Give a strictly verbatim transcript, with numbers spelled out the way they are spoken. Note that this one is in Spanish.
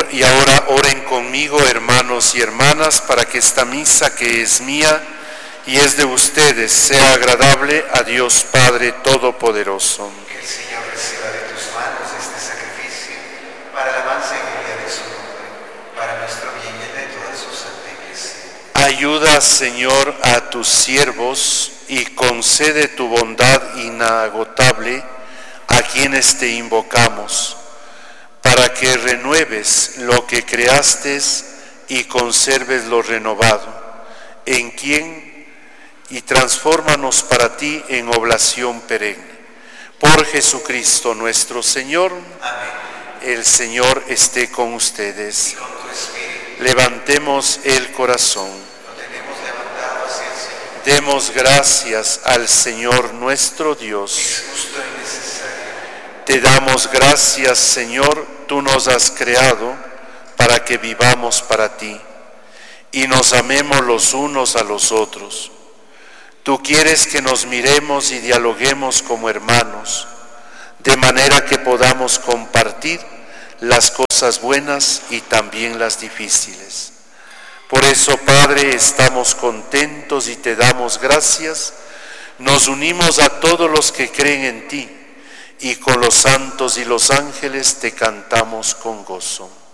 or- y ahora oren conmigo, hermanos y hermanas, para que esta misa que es mía y es de ustedes sea agradable a Dios Padre Todopoderoso. Que el Señor reciba de tus manos este sacrificio para alabanza y gloria de su nombre, para nuestro bien y el de toda su santa iglesia. Ayuda, Señor, a tus siervos y concede tu bondad inagotable a quienes te invocamos, para que renueves lo que creaste y conserves lo renovado, en quien y transfórmanos para ti en oblación perenne. Por Jesucristo nuestro Señor. Amén. El Señor esté con ustedes. Y con tu espíritu. Levantemos el corazón. Lo tenemos levantado hacia el Señor. Demos gracias al Señor nuestro Dios. Es justo y necesario. Te damos gracias, Señor, tú nos has creado para que vivamos para ti y nos amemos los unos a los otros. Tú quieres que nos miremos y dialoguemos como hermanos, de manera que podamos compartir las cosas buenas y también las difíciles. Por eso, Padre, estamos contentos y te damos gracias. Nos unimos a todos los que creen en ti y con los santos y los ángeles te cantamos con gozo.